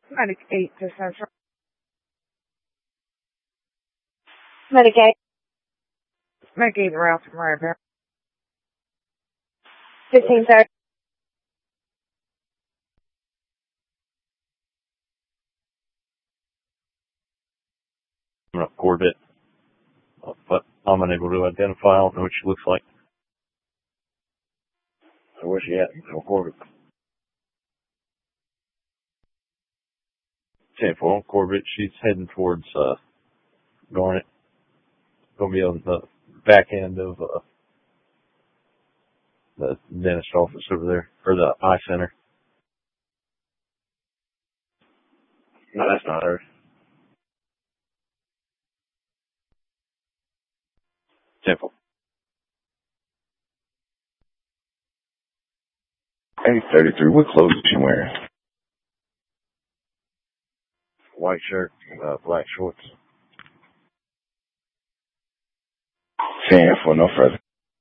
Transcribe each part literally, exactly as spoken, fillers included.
Medic eight to Central. Medic eight. Medic eight around from right there. fifteen thirty. Corvette, but I'm unable to identify. I don't know what she looks like. So where's she at? So Corvette. ten four on Corvette. She's heading towards uh, Garnet. Gonna be on the back end of uh, the dentist office over there, or the eye center. No, that's not her. Temple. eight thirty-three. What clothes is she wearing? White shirt, uh, black shorts. ten for no further.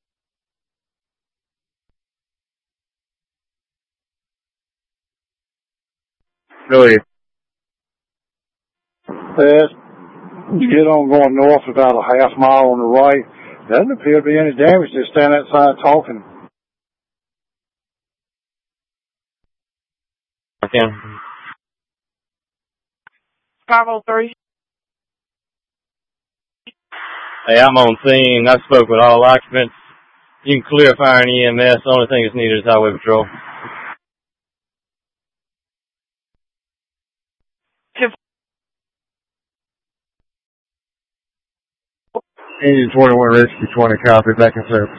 Really? As you get on going north about a half mile on the right, doesn't appear to be any damage. Just stand outside talking. Okay. five oh three. Hey, I'm on scene. I spoke with all occupants. You can clear fire and E M S. The only thing that's needed is highway patrol. Engine twenty-one, Rescue twenty, copy, back in service.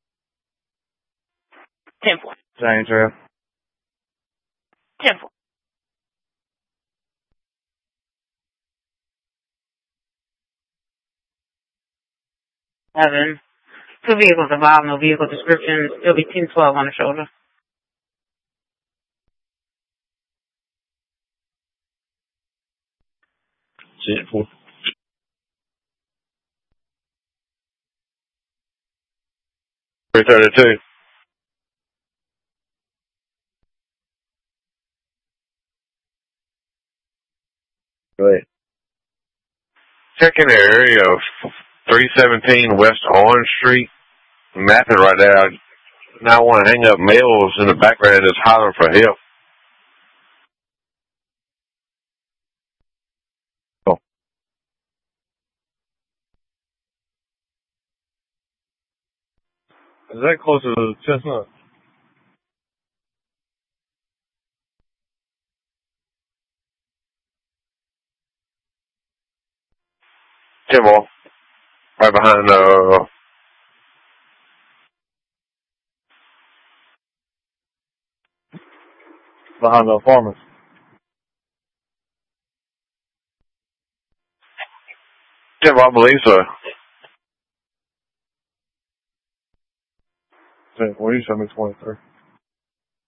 ten four. Same trail. ten four. Seven. Two vehicles involved, no vehicle description. It'll be ten twelve on the shoulder. ten four. three thirty-two. Go ahead. Checking the area of three seventeen West Orange Street. Mapping right there. Now I want to hang up males in the background that's hollering for help. Oh. Is that closer to Chestnut? ten more. Right behind the... Uh, Behind the apartments. ten more, I believe so. ten four, you showed me twenty-three.